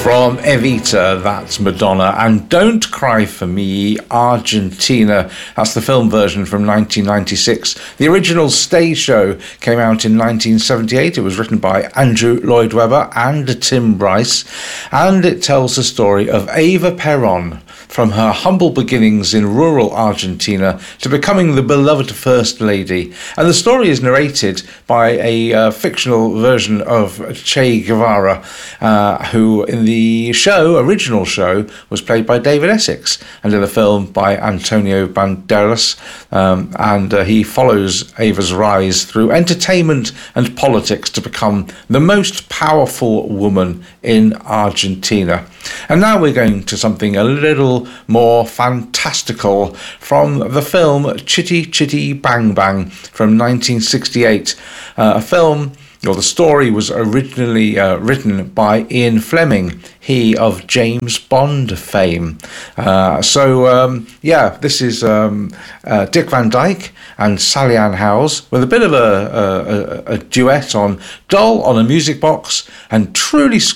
From Evita, that's Madonna, and Don't Cry for Me, Argentina. That's the film version from 1996. The original stage show came out in 1978. It was written by Andrew Lloyd Webber and Tim Rice, and it tells the story of Eva Perón, from her humble beginnings in rural Argentina to becoming the beloved First Lady. And the story is narrated by a fictional version of Che Guevara, who in the original show, was played by David Essex, and in the film by Antonio Banderas. And he follows Eva's rise through entertainment and politics to become the most powerful woman in Argentina. And now we're going to something a little more fantastical from the film Chitty Chitty Bang Bang from 1968. A film, or the story was originally written by Ian Fleming, he of James Bond fame. This is Dick Van Dyke and Sally Ann Howes with a bit of a duet on Doll on a Music Box, and truly